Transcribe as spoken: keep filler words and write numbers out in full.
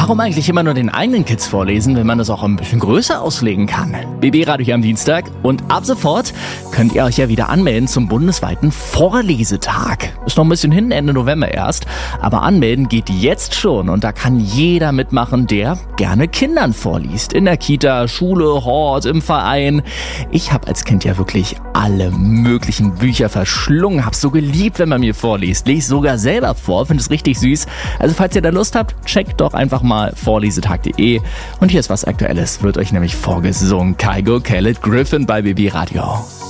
Warum eigentlich immer nur den eigenen Kids vorlesen, wenn man das auch ein bisschen größer auslegen kann? B B-Radio hier am Dienstag und ab sofort könnt ihr euch ja wieder anmelden zum bundesweiten Vorlesetag. Ist noch ein bisschen hin, Ende November erst, aber anmelden geht jetzt schon und da kann jeder mitmachen, der gerne Kindern vorliest. In der Kita, Schule, Hort, im Verein. Ich habe als Kind ja wirklich alle möglichen Bücher verschlungen, hab's so geliebt, wenn man mir vorliest. Lese sogar selber vor, finde es richtig süß. Also falls ihr da Lust habt, checkt doch einfach mal vorlesetag punkt de und hier ist was Aktuelles, wird euch nämlich vorgesungen. Kygo, Khaled, Griffin bei B B Radio.